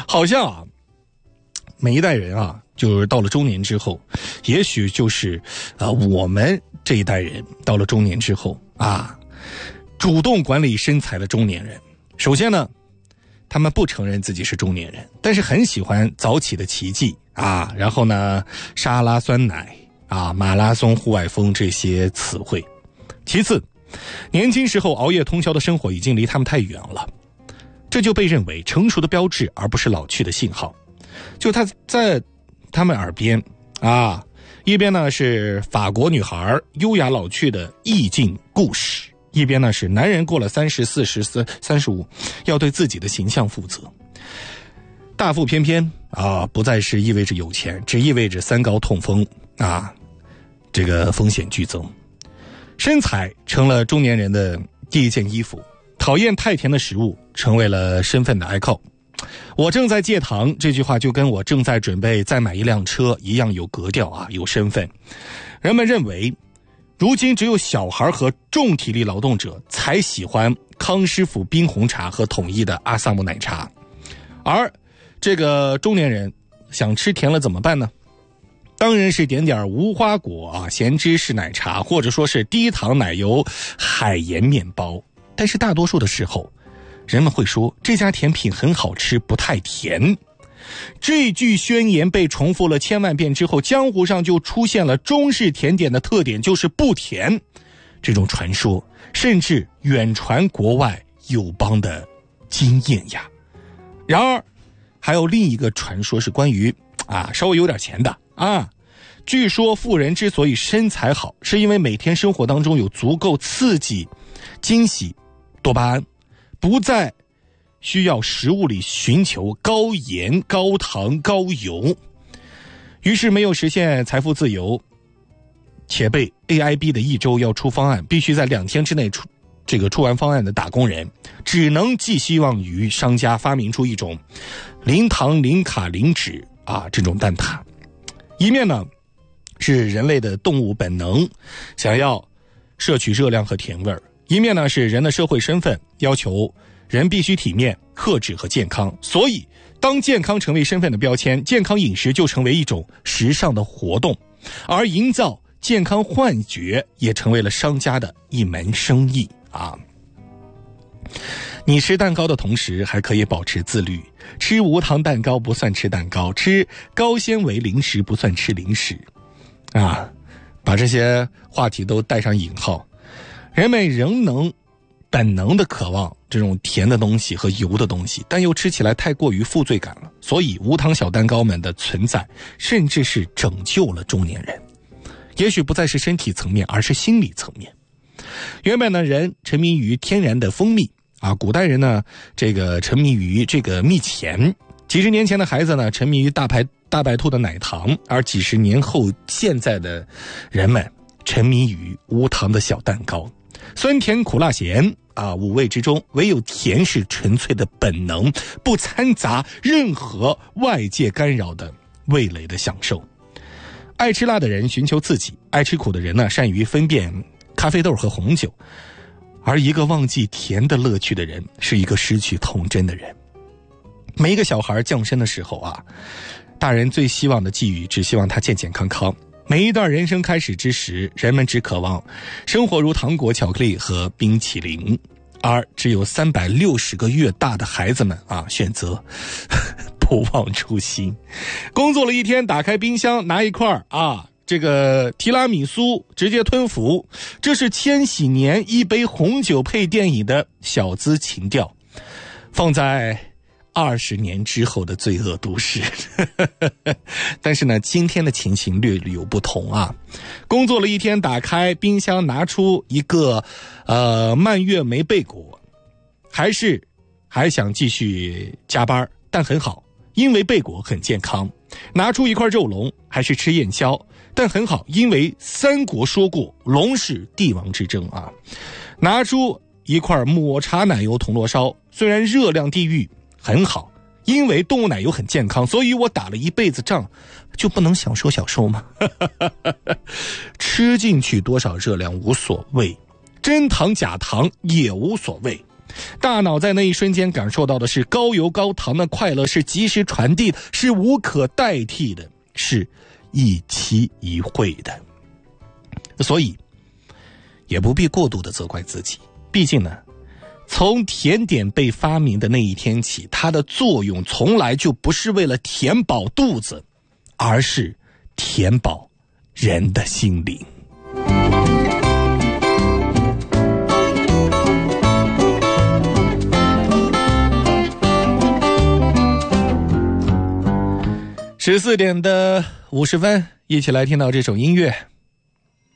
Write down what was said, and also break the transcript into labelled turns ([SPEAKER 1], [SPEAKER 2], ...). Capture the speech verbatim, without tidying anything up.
[SPEAKER 1] 好像啊，每一代人啊，就是到了中年之后，也许就是啊、呃，我们这一代人到了中年之后啊，主动管理身材的中年人。首先呢，他们不承认自己是中年人，但是很喜欢早起的奇迹啊，然后呢，沙拉酸奶啊，马拉松、户外风这些词汇。其次，年轻时候熬夜通宵的生活已经离他们太远了，这就被认为成熟的标志，而不是老去的信号。就他在他们耳边啊，一边呢是法国女孩优雅老去的意境故事，一边呢是男人过了三十、四十、三十五，要对自己的形象负责。大腹翩翩啊，不再是意味着有钱，只意味着三高痛风啊，这个风险剧增。身材成了中年人的第一件衣服，讨厌太甜的食物成为了身份的爱好。我正在戒糖这句话就跟我正在准备再买一辆车一样有格调啊，有身份。人们认为如今只有小孩和重体力劳动者才喜欢康师傅冰红茶和统一的阿萨姆奶茶，而这个中年人想吃甜了怎么办呢？当然是点点无花果啊、咸芝士奶茶，或者说是低糖奶油海盐面包。但是大多数的时候，人们会说这家甜品很好吃，不太甜。这句宣言被重复了千万遍之后，江湖上就出现了中式甜点的特点就是不甜这种传说，甚至远传国外友邦的经验呀。然而还有另一个传说是关于啊稍微有点钱的啊，据说富人之所以身材好，是因为每天生活当中有足够刺激、惊喜、多巴胺，不再需要食物里寻求高盐、高糖、高油。于是没有实现财富自由，且被 A I B 的一周要出方案，必须在两天之内出这个出完方案的打工人，只能寄希望于商家发明出一种零糖、零卡、零脂啊这种蛋挞。一面呢是人类的动物本能想要摄取热量和甜味儿，一面呢是人的社会身份要求人必须体面、克制和健康。所以当健康成为身份的标签，健康饮食就成为一种时尚的活动，而营造健康幻觉也成为了商家的一门生意啊。你吃蛋糕的同时还可以保持自律，吃无糖蛋糕不算吃蛋糕，吃高纤维零食不算吃零食啊，把这些话题都带上引号。人们仍能本能的渴望这种甜的东西和油的东西，但又吃起来太过于负罪感了，所以无糖小蛋糕们的存在甚至是拯救了中年人。也许不再是身体层面，而是心理层面。原本呢，人沉迷于天然的蜂蜜啊，古代人呢，这个沉迷于这个蜜钳，几十年前的孩子呢，沉迷于大白大白兔的奶糖，而几十年后现在的人们沉迷于无糖的小蛋糕。酸甜苦辣咸啊，五味之中唯有甜是纯粹的本能，不掺杂任何外界干扰的味蕾的享受。爱吃辣的人寻求刺激，爱吃苦的人呢，善于分辨咖啡豆和红酒。而一个忘记甜的乐趣的人，是一个失去童真的人。每一个小孩降生的时候啊，大人最希望的寄语，只希望他健健康康。每一段人生开始之时，人们只渴望生活如糖果、巧克力和冰淇淋，而只有三百六十个月大的孩子们啊，选择不忘初心。工作了一天，打开冰箱拿一块啊这个提拉米苏直接吞服，这是千禧年一杯红酒配电影的小资情调，放在二十年之后的罪恶都市。但是呢，今天的情形略有不同啊。工作了一天，打开冰箱拿出一个呃蔓越莓贝果，还是还想继续加班，但很好，因为贝果很健康。拿出一块肉龙，还是吃夜宵，但很好，因为三国说过龙是帝王之争啊。拿出一块抹茶奶油铜锣烧，虽然热量地狱，很好，因为动物奶油很健康，所以我打了一辈子仗，就不能享受享受吗？吃进去多少热量无所谓，真糖假糖也无所谓， 大脑在那一瞬间感受到的是高油高糖的快乐，是及时传递的，是无可代替的，是一期一会的。所以也不必过度的责怪自己，毕竟呢，从甜点被发明的那一天起，它的作用从来就不是为了填饱肚子，而是填饱人的心灵。十四点的五十分，一起来听到这首音乐。